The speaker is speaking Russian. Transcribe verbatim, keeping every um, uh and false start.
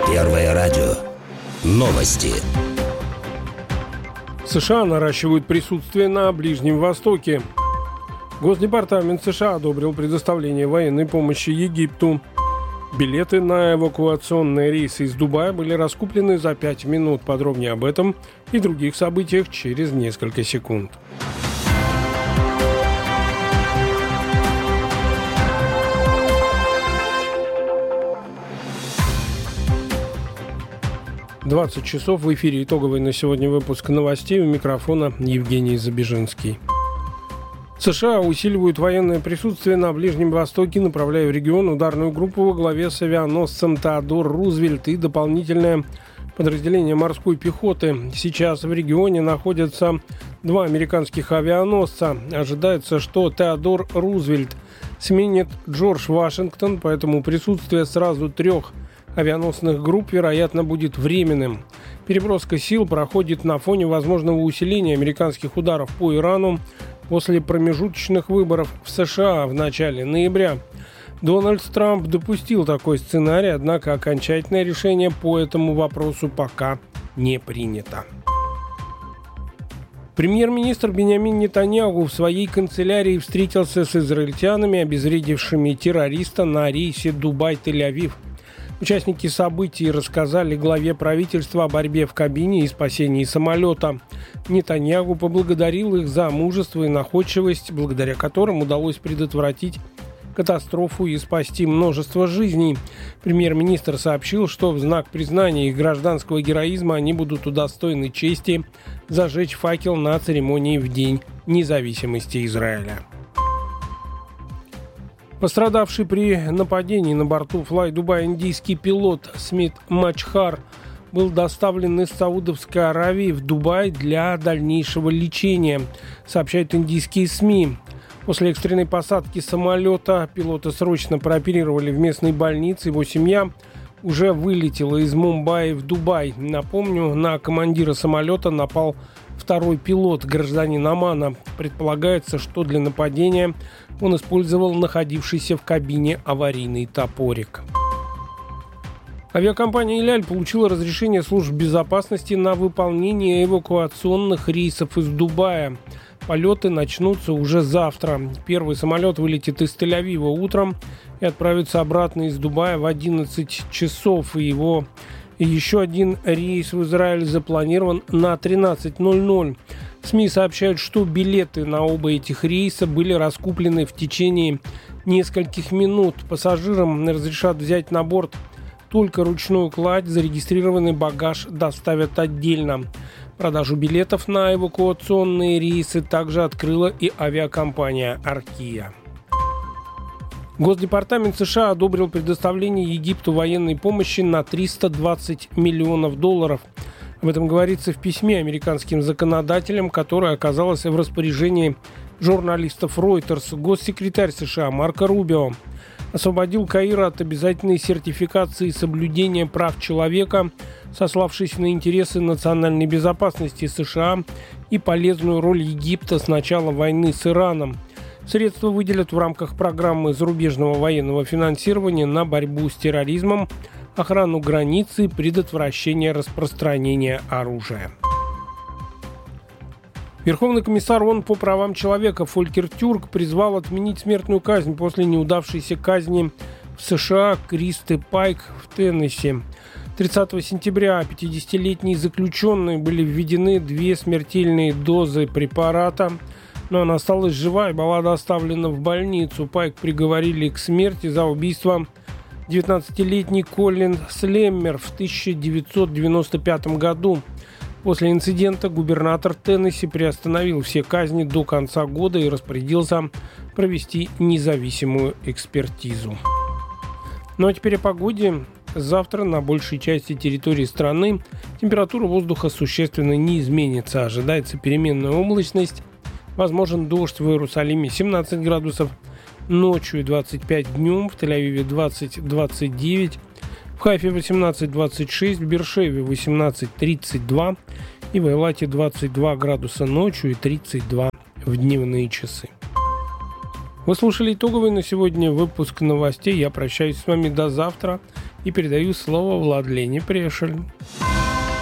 Первое радио. Новости. США наращивают присутствие на Ближнем Востоке. Госдепартамент США одобрил предоставление военной помощи Египту. Билеты на эвакуационные рейсы из Дубая были раскуплены за пять минут. Подробнее об этом и других событиях через несколько секунд. двадцать часов в эфире. Итоговый на сегодня выпуск новостей. У микрофона Евгений Забежинский. США усиливают военное присутствие на Ближнем Востоке, направляя в регион ударную группу во главе с авианосцем Теодор Рузвельт и дополнительное подразделение морской пехоты. Сейчас в регионе находятся два американских авианосца. Ожидается, что Теодор Рузвельт сменит Джордж Вашингтон, поэтому присутствие сразу трех авианосных групп, вероятно, будет временным. Переброска сил проходит на фоне возможного усиления американских ударов по Ирану после промежуточных выборов в США в начале ноября. Дональд Трамп допустил такой сценарий, однако окончательное решение по этому вопросу пока не принято. Премьер-министр Биньямин Нетаньяху в своей канцелярии встретился с израильтянами, обезвредившими террориста на рейсе Дубай-Тель-Авив. Участники событий рассказали главе правительства о борьбе в кабине и спасении самолета. Нетаньяху поблагодарил их за мужество и находчивость, благодаря которым удалось предотвратить катастрофу и спасти множество жизней. Премьер-министр сообщил, что в знак признания их гражданского героизма они будут удостоены чести зажечь факел на церемонии в День независимости Израиля. Пострадавший при нападении на борту Fly Dubai индийский пилот Смит Мачхар был доставлен из Саудовской Аравии в Дубай для дальнейшего лечения, сообщают индийские СМИ. После экстренной посадки самолета пилота срочно прооперировали в местной больнице. Его семья уже вылетела из Мумбаи в Дубай. Напомню, на командира самолета напал второй пилот, гражданин Омана. Предполагается, что для нападения он использовал находившийся в кабине аварийный топорик. Авиакомпания «Иляль» получила разрешение служб безопасности на выполнение эвакуационных рейсов из Дубая. Полеты начнутся уже завтра. Первый самолет вылетит из Тель-Авива утром и отправится обратно из Дубая в одиннадцать часов. И его и еще один рейс в Израиль запланирован на тринадцать ноль ноль. СМИ сообщают, что билеты на оба этих рейса были раскуплены в течение нескольких минут. Пассажирам разрешат взять на борт только ручную кладь, зарегистрированный багаж доставят отдельно. Продажу билетов на эвакуационные рейсы также открыла и авиакомпания «Аркия». Госдепартамент США одобрил предоставление Египту военной помощи на триста двадцать миллионов долларов. Об этом говорится в письме американским законодателям, которое оказалось в распоряжении журналистов Reuters. Госсекретарь США Марко Рубио освободил Каир от обязательной сертификации соблюдения прав человека, сославшись на интересы национальной безопасности США и полезную роль Египта с начала войны с Ираном. Средства выделят в рамках программы зарубежного военного финансирования на борьбу с терроризмом, охрану границы и предотвращение распространения оружия. Верховный комиссар ООН по правам человека Фолькер Тюрк призвал отменить смертную казнь после неудавшейся казни в США Кристи Пайк в Теннесси. тридцатого сентября пятидесятилетней заключенной были введены две смертельные дозы препарата, но она осталась жива и была доставлена в больницу. Пайк приговорили к смерти за убийство девятнадцатилетний Колин Слеммер в тысяча девятьсот девяносто пятом году. После инцидента губернатор Теннесси приостановил все казни до конца года и распорядился провести независимую экспертизу. Ну а теперь о погоде. Завтра на большей части территории страны температура воздуха существенно не изменится. Ожидается переменная облачность. Возможен дождь в Иерусалиме семнадцать градусов, ночью двадцать пять, днем в Тель-Авиве двадцать - двадцать девять, в Хайфе восемнадцать - двадцать шесть, в Бершеве восемнадцать - тридцать два и в Эйлате двадцать два градуса ночью и тридцать два в дневные часы. Вы слушали итоговый на сегодня выпуск новостей. Я прощаюсь с вами до завтра И передаю слово Владлене Прешель.